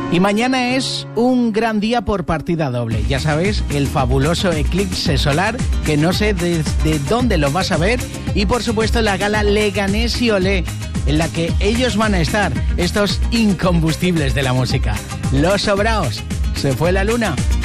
Y mañana es un gran día por partida doble. Ya sabes, el fabuloso eclipse solar, que no sé desde dónde lo vas a ver. Y por supuesto la gala Leganés y Olé, en la que ellos van a estar, estos incombustibles de la música. Los Sobraos. Se fue la luna.